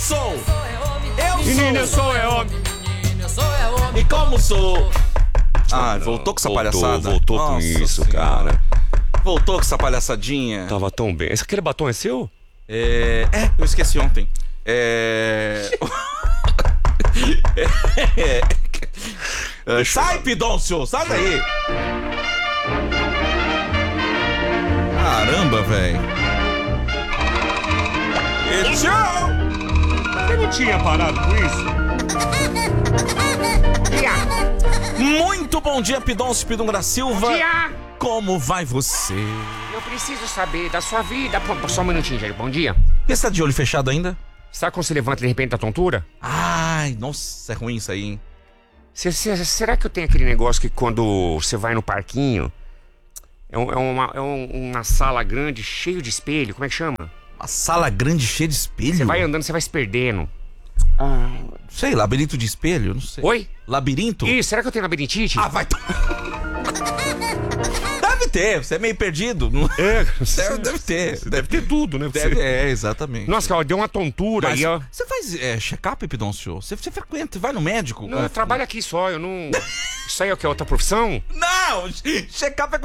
sou? Menino, eu sou homem. E como sou? Ah, voltou com essa palhaçada? Voltou com Nossa isso, Senhora. cara. Voltou com essa palhaçadinha? Tava tão bem. Aquele batom é seu? Eu esqueci ontem. Sai, Pidoncio, sai daí. Caramba, velho. E tchau. Você não tinha parado com isso? Muito bom dia, Pidoncio Pidungra Silva. Bom dia. Como vai você? Eu preciso saber da sua vida. Só um minutinho, gente. Bom dia. Você tá de olho fechado ainda? Sabe quando você levanta de repente da tontura? Ai, nossa, é ruim isso aí, hein? Será que eu tenho aquele negócio que quando você vai no parquinho é uma sala grande, cheio de espelho? Como é que chama? Uma sala grande cheia de espelho? Você vai andando, você vai se perdendo. Sei, labirinto de espelho? Não sei. Oi? Labirinto? Ih, será que eu tenho labirintite? Ah, vai... Deve ter, você é meio perdido. Deve ter. Deve ter tudo, né? Exatamente. Nossa, cara, deu uma tontura Mas aí, ó. você faz check-up, Pidoncio? Você frequenta, vai no médico? Não, eu trabalho aqui só, eu não... Isso aí é o que? Outra profissão? Não! Check-up é